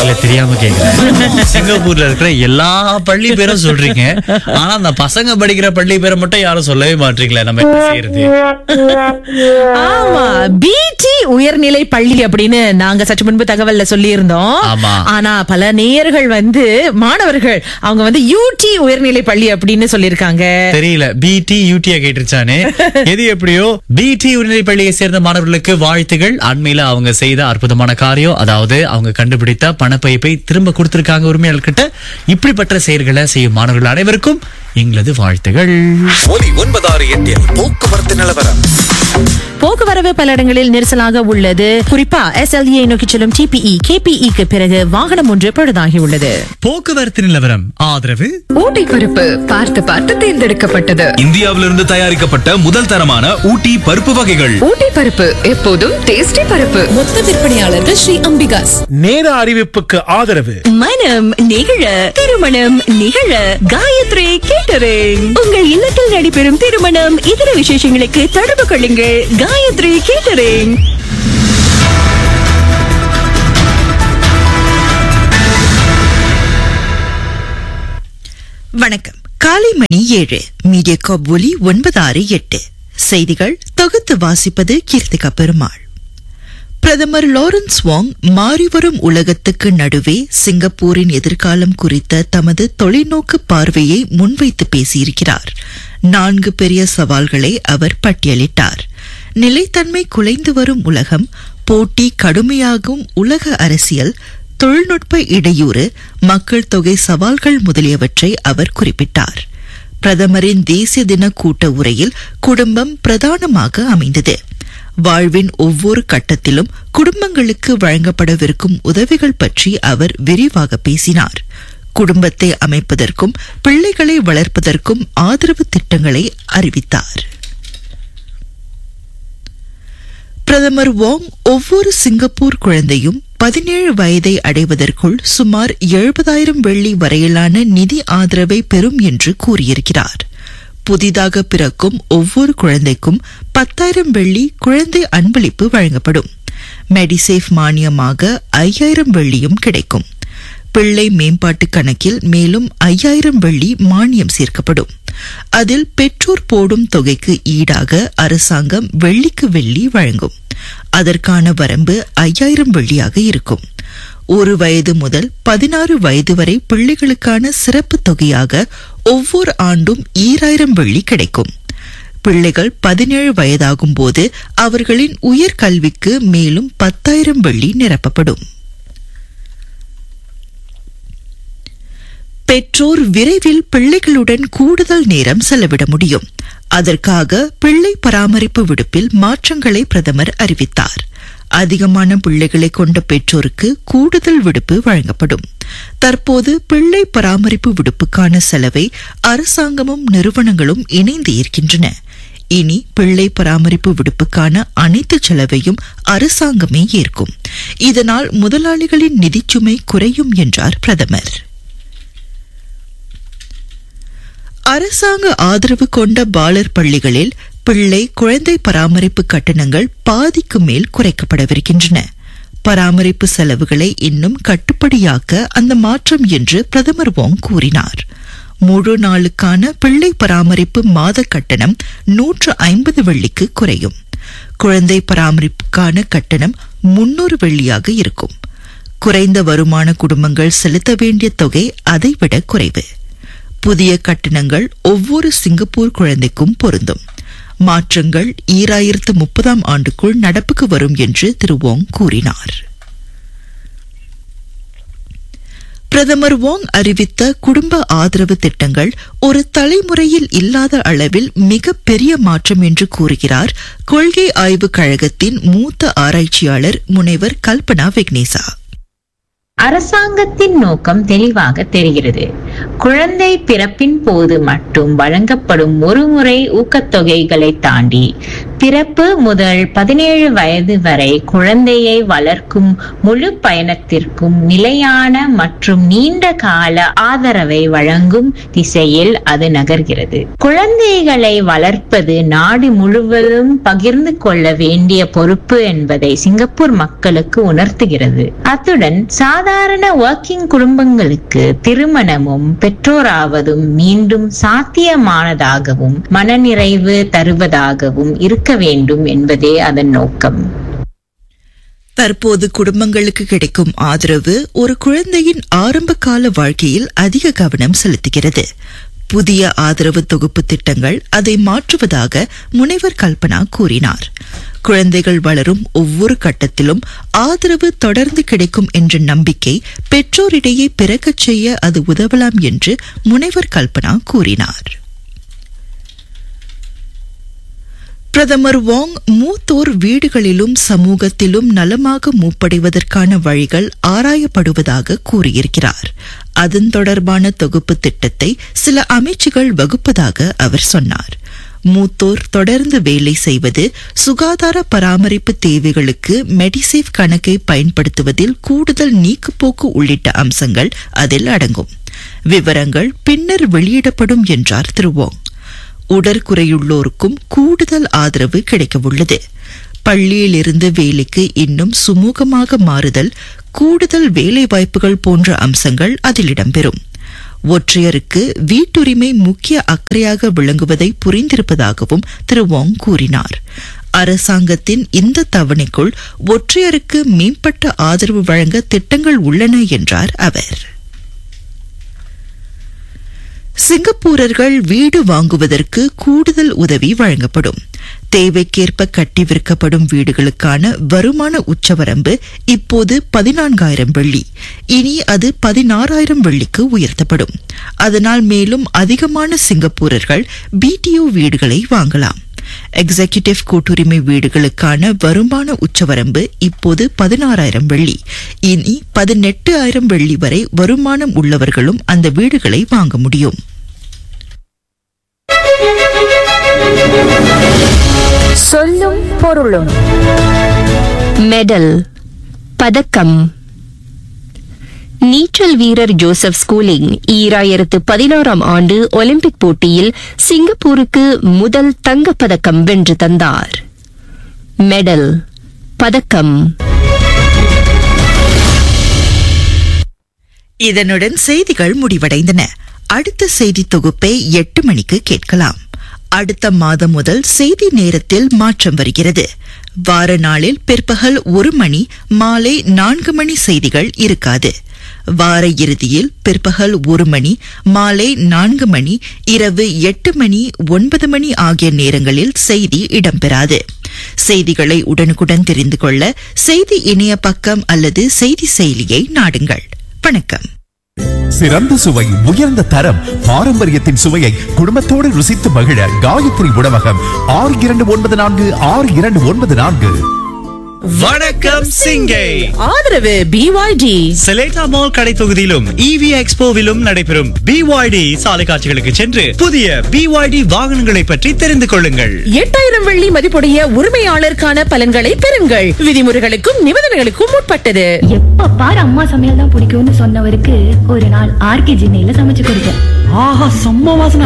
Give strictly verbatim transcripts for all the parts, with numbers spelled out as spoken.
இல்ல தெரியாம கேக்குறேன். சிங்கப்பூர்ல இருக்கிற எல்லா பள்ளி பேரும் சொல்றீங்க, ஆனா அந்த பசங்க படிக்கிற பள்ளி பேரை மட்டும் யாரும் சொல்லவே மாட்டீங்களே. நம்ம என்ன செய்யறது? ஆமா, பிடி உயர்நிலை பள்ளி அப்படின்னு நாங்க சற்று முன்பு தகவல்ல சொல்லி இருந்தோம். ஆமா. ஆனா பல நேயர்கள் வந்து மாணவர்கள் அவங்க வந்து யூடி உயர்நிலை பள்ளி அப்படின்னு சொல்லிருக்காங்க. தெரியல, பிடி யூடியா கேட்டுருச்சானே. எது எப்படியோ பிடி உயர்நிலை பள்ளியை சேர்ந்த மாணவர்களுக்கு வாழ்த்துகள். அண்மையில அவங்க செய்த அற்புதமான காரியம், அதாவது அவங்க கண்டுபிடித்த பணப்பைப்பை திரும்ப கொடுத்திருக்காங்க உரிமையாளர்கிட்ட. இப்படிப்பட்ட செயல்களை செய்யும் மாணவர்கள் அனைவருக்கும் எங்களது வாழ்த்துகள். ஒலி ஒன்பதாறு எட்டில் போக்குவரத்து நிலவரம். போக்குவரவு பல இடங்களில் நெரிசலாக உள்ளது. குறிப்பா எஸ்எல்இ நோக்கி செல்லும் டிபிஇ கேபிஇக்கு பிறகு வாகனம் ஒன்று பழுதாகி உள்ளது. போக்குவரத்து நிலவரம் ஆதரவு ஊட்டி பருப்பு பார்த்து பார்த்து தேர்ந்தெடுக்கப்பட்டது. இந்தியாவிலிருந்து தயாரிக்கப்பட்ட முதல் தரமான ஊட்டி பருப்பு வகைகள். ஊட்டி பருப்பு எப்போதும் டேஸ்டி பருப்பு. மொத்த விற்பனையாளர்கள் ஸ்ரீ அம்பிகாஸ். நேர அறிவிப்புக்கு ஆதரவு மனம் நிகழ திருமணம் நிகழ காயத்ரி கேட்டரிங். உங்கள் இல்லத்தில் நடைபெறும் திருமணம் இதர விசேஷங்களுக்கு தொடர்பு கொள்ளுங்கள் காயத்ரி கேட்டரிங். வணக்கம். காலை மணி ஏழு. மீடியா காப் ஒலி ஒன்பது ஆறு எட்டு. செய்திகள் தொகுத்து வாசிப்பது கீர்த்திகா பெருமாள். பிரதமர் லாரன்ஸ் வாங் மாறிவரும் உலகத்துக்கு நடுவே சிங்கப்பூரின் எதிர்காலம் குறித்த தமது தொலைநோக்கு பார்வையை முன்வைத்து பேசியிருக்கிறார். நான்கு பெரிய சவால்களை அவர் பட்டியலிட்டார். நிலைத்தன்மை குலைந்து வரும் உலகம், போட்டி கடுமையாகும் உலக அரசியல், தொழில்நுட்ப இடையூறு, மக்கள் தொகை சவால்கள் முதலியவற்றை அவர் குறிப்பிட்டார். பிரதமரின் தேசிய தின கூட்ட உரையில் குடும்பம் பிரதானமாக அமைந்தது. வாழ்வின் ஒவ்வொரு கட்டத்திலும் குடும்பங்களுக்கு வழங்கப்படவிருக்கும் உதவிகள் பற்றி அவர் விரிவாக பேசினார். குடும்பத்தை அமைப்பதற்கும் பிள்ளைகளை வளர்ப்பதற்கும் ஆதரவு திட்டங்களை அறிவித்தார். பிரதமர் வாங் ஒவ்வொரு சிங்கப்பூர் குழந்தையும் பதினேழு வயதை அடைவதற்குள் சுமார் எழுபதாயிரம் வெள்ளி வரையிலான நிதி ஆதரவை பெறும் என்று கூறியிருக்கிறார். புதிதாக பிறக்கும் ஒவ்வொரு குழந்தைக்கும் பத்தாயிரம் வெள்ளி குழந்தை அன்பளிப்பு வழங்கப்படும். மெடிசேஃப் மானியமாக ஐயாயிரம் வெள்ளியும் கிடைக்கும். பிள்ளை மேம்பாட்டு கணக்கில் மேலும் ஐயாயிரம் வெள்ளி மானியம் சேர்க்கப்படும். அதில் பெற்றோர் போடும் தொகைக்கு ஈடாக அரசாங்கம் வெள்ளிக்கு வெள்ளி வழங்கும். அதற்கான வரம்பு ஐயாயிரம் வெள்ளியாக இருக்கும். ஒரு வயது முதல் பதினாறு வயது வரை பிள்ளைகளுக்கான சிறப்பு தொகையாக ஒவ்வொரு ஆண்டும் ஈராயிரம் வெள்ளி கிடைக்கும். பிள்ளைகள் பதினேழு வயதாகும் போது அவர்களின் உயர்கல்விக்கு மேலும் பத்தாயிரம் வெள்ளி நிரப்பப்படும். பெற்றோர் விரைவில் பிள்ளைகளுடன் கூடுதல் நேரம் செலவிட முடியும். அதற்காக பிள்ளை பராமரிப்பு விடுப்பில் மாற்றங்களை பிரதமர் அறிவித்தார். அதிகமான பிள்ளைகளை கொண்ட பெற்றோருக்கு கூடுதல் விடுப்பு வழங்கப்படும். தற்போது பிள்ளை பராமரிப்பு விடுப்புக்கான செலவை அரசாங்கமும் நிறுவனங்களும் இணைந்து இருக்கின்றன. இனி பிள்ளை பராமரிப்பு விடுப்புக்கான அனைத்து செலவையும் அரசாங்கமே ஏற்கும். இதனால் முதலாளிகளின் நிதிச்சுமை குறையும் என்றார் பிரதமர். அரசாங்க ஆதரவு கொண்ட பாலர் பள்ளிகளில் பிள்ளை குழந்தை பராமரிப்பு கட்டணங்கள் பாதிக்கு மேல் குறைக்கப்படவிருக்கின்றன. பராமரிப்பு செலவுகளை இன்னும் கட்டுப்படியாக்க அந்த மாற்றம் என்று பிரதமர் வாங் கூறினார். முழு நாளுக்கான பிள்ளை பராமரிப்பு மாத கட்டணம் நூற்று ஐம்பது வெள்ளிக்கு குறையும். குழந்தை பராமரிப்புக்கான கட்டணம் முன்னூறு வெள்ளியாக இருக்கும். குறைந்த வருமான குடும்பங்கள் செலுத்த வேண்டிய தொகை அதைவிட குறைவு. புதிய கட்டணங்கள் ஒவ்வொரு சிங்கப்பூர் குழந்தைக்கும் பொருந்தும். மாற்றங்கள் ஈராயிரத்து முப்பதாம் ஆண்டுக்குள் நடப்புக்கு வரும் என்று திரு வாங் கூறினார். பிரதமர் வாங் அறிவித்த குடும்ப ஆதரவு திட்டங்கள் ஒரு தலைமுறையில் இல்லாத அளவில் மிக பெரிய மாற்றம் என்று கூறுகிறார் கொள்கை ஆய்வுக் கழகத்தின் மூத்த ஆராய்ச்சியாளர் முனைவர் கல்பனா விக்னேசா. அரசாங்கத்தின் நோக்கம் தெளிவாக தெரிகிறது. குழந்தை பிறப்பின் போது மட்டும் வழங்கப்படும் ஒருமுறை ஊக்கத்தொகைகளை தாண்டி பிறப்பு முதல் பதினேழு வயது வரை குழந்தையை வளர்க்கும் முழு பயணத்திற்கும் நிலையான மற்றும் நீண்ட கால ஆதரவை வழங்கும் திசையில் அது நகர்கிறது. குழந்தைகளை வளர்ப்பது நாடு முழுவதும் பகிர்ந்து கொள்ள வேண்டிய பொறுப்பு என்பதை சிங்கப்பூர் மக்களுக்கு உணர்த்துகிறது. அத்துடன் சாதாரண ஒர்க்கிங் குடும்பங்களுக்கு திருமணமும் பெற்றோராவதும் மீண்டும் சாத்தியமானதாகவும் மனநிறைவு தருவதாகவும் இருக்க வேண்டும் என்பதே அதன் நோக்கம். தற்போது குடும்பங்களுக்கு கிடைக்கும் ஆதரவு ஒரு குழந்தையின் ஆரம்ப கால வாழ்க்கையில் அதிக கவனம் செலுத்துகிறது. புதிய ஆதரவு தொகுப்பு திட்டங்கள் அதை மாற்றுவதாக முனைவர் கல்பனா கூறினார். குழந்தைகள் வளரும் ஒவ்வொரு கட்டத்திலும் ஆதரவு தொடர்ந்து கிடைக்கும் என்ற நம்பிக்கை பெற்றோரிடையே பிறக்கச் செய்ய அது உதவலாம் என்று முனைவர் கல்பனா கூறினார். பிரதமர் வாங் மூத்தோர் வீடுகளிலும் சமூகத்திலும் நலமாக மூப்படைவதற்கான வழிகள் ஆராயப்படுவதாக கூறியிருக்கிறார். அதன் தொடர்பான தொகுப்பு திட்டத்தை சில அமைச்சுகள் வகுப்பதாக அவர் சொன்னார். மூத்தோர் தொடர்ந்து வேலை செய்வது, சுகாதார பராமரிப்பு தேவைகளுக்கு மெடிசேவ் கணக்கை பயன்படுத்துவதில் கூடுதல் நீக்குப்போக்கு உள்ளிட்ட அம்சங்கள் அதில் அடங்கும். விவரங்கள் பின்னர் வெளியிடப்படும் என்றார் திரு வாங். உடற்குறையுள்ளோருக்கும் கூடுதல் ஆதரவு கிடைக்கவுள்ளது. பள்ளியிலிருந்து வேலைக்கு இன்னும் சுமூகமாக மாறுதல், கூடுதல் வேலை வாய்ப்புகள் போன்ற அம்சங்கள் அதில் இடம்பெறும். ஒற்றையருக்கு வீட்டுரிமை முக்கிய அக்கறையாக விளங்குவதை புரிந்திருப்பதாகவும் திரு வாங் கூறினார். அரசாங்கத்தின் இந்த தவணைக்குள் ஒற்றையருக்கு மேம்பட்ட ஆதரவு வழங்க திட்டங்கள் உள்ளன என்றார் அவர். சிங்கப்பூரர்கள் வீடு வாங்குவதற்கு கூடுதல் உதவி வழங்கப்படும். தேவைக்கேற்ப கட்டி விற்கப்படும் வீடுகளுக்கான வருமான உச்சவரம்பு இப்போது பதினான்காயிரம் வெள்ளி, இனி அது பதினாறாயிரம் வெள்ளிக்கு உயர்த்தப்படும். அதனால் மேலும் அதிகமான சிங்கப்பூரர்கள் பிடிஓ வீடுகளை வாங்கலாம். எக்ஸிகியூட்டிவ் கூட்டுரிமை வீடுகளுக்கான வருமான உச்சவரம்பு இப்போது பதினாறாயிரம் வெள்ளி, இனி பதினெட்டு ஆயிரம் வெள்ளி வரை வருமானம் உள்ளவர்களும் அந்த வீடுகளை வாங்க முடியும். சொல்லும் பொருளும். மெடல், பதக்கம். நீச்சல் வீரர் ஜோசப் ஸ்கூலிங் ஈராயிரத்து பதினாறாம் ஆண்டு ஒலிம்பிக் போட்டியில் சிங்கப்பூருக்கு முதல் தங்கப்பதக்கம் வென்று தந்தார். மெடல், பதக்கம். இதனுடன் செய்திகள் முடிவடைந்தன. அடுத்த செய்தி தொகுப்பை எட்டு மணிக்கு கேட்கலாம். அடுத்த மாதம் முதல் செய்தி நேரத்தில் மாற்றம் வருகிறது. வார நாளில் பிற்பகல் ஒரு மணி மாலை நான்கு மணி செய்திகள் இருக்காது. வார இறுதியில் பிற்பகல் ஒரு மணி மாலை நான்கு மணி இரவு எட்டு மணி ஒன்பது மணி ஆகிய நேரங்களில் செய்தி இடம்பெறாது. செய்திகளை உடனுக்குடன் தெரிந்து கொள்ள செய்தி இணைய பக்கம் அல்லது செய்தி செயலியை நாடுங்கள். வணக்கம். சிறந்த சுவை, உயர்ந்த தரம், பாரம்பரியத்தின் சுவையை குடும்பத்தோடு ருசித்து மகிழ காயத்ரி உணவகம். ஆறு இரண்டு ஒன்பது நான்கு ஆறு இரண்டு ஒன்பது நான்கு. வணக்கம் சிங்கை. ஆதரவு பிஒய்டி. செலேட்டா மால் கடை தொகுதியிலும் ஈவி எக்ஸ்போவிலும் நடைபெறும் பிஒய்டி சாலை காட்சிகளுக்கு சென்று புதிய பிஒய்டி வாகனங்களை பற்றி தெரிந்து கொள்ளுங்கள். எட்டாயிரம் வெள்ளி மதிப்புடைய உரிமையாளருக்கான பலன்களை பெறுங்கள். விதிமுறைகளுக்கும் நிபந்தனைகளுக்கும் உட்பட்டது. எப்ப பாரு அம்மா சமையல் தான் பிடிக்கும்னு சொன்னவருக்கு ஒரு நாள் ஆர்கே ஜினையில சமைச்சு கொடுத்தேன். ஆஹா, செம்ம வாசனை.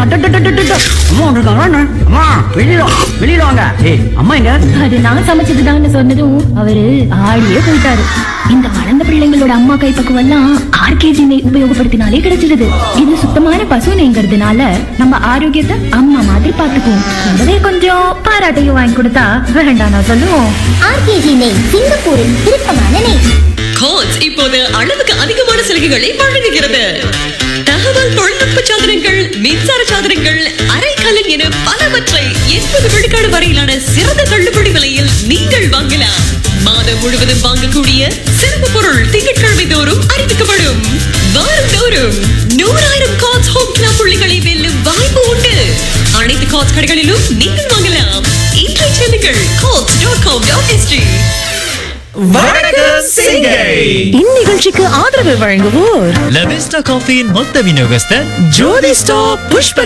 வெளியிடுவாங்க. அம்மா எங்க? அது நான் சமைச்சதுதான் சொன்னதும் அவரு ஆடியே போயிட்டாரு. இந்த வளர்ந்த பிள்ளைங்களோட அம்மா கைப்பக்குவம் எல்லாம் ஆர்கேஜி நெய் உபயோகப்படுத்தினாலே கிடைச்சிருது. இது சுத்தமான பசு நெய்ங்கிறதுனால நம்ம ஆரோக்கியத்தை அம்மா மாதிரி பாத்துக்குவோம். கூடவே கொஞ்சம் பாராட்டையும் வாங்கி கொடுத்தா வேண்டாம் நான் சொல்லுவோம். ஆர்கேஜி நெய், சிங்கப்பூரின் விருப்பமான நெய். கோட்ஸ் இப்போது அளவுக்கு அதிகமான சலுகைகளை வழங்குகிறது. தகவல் தொழில்நுட்ப சாதனங்கள், மின்சார சாதனங்கள், அரைக்கலன் என பலவற்றை எண்பது விழுக்காடு வரையிலான சிறந்த தள்ளுபடி விலையில் நீங்கள் வாங்கலாம். மாதம் முழுவதும் வாங்கக்கூடிய சிறப்பு பொருள் திங்கட்கிழமை தோறும் அறிவிக்கப்படும். வாரந்தோறும் நூறாயிரம் காட்ஸ் ஹோம் கிளப் புள்ளிகளை வெல்லும் வாய்ப்பு உண்டு. அனைத்து காட்ஸ் கடைகளிலும் நீங்கள் வாங்கலாம். இன்றைய செல்லுங்கள் God's dot com dot ST. இந்நிகழ்ச்சிக்கு ஆதரவு வழங்குவோர் லவிஸ்டா காஃபியின் மொத்த விநியோகஸ்தர் ஜோதி ஸ்டாப் புஷ்ப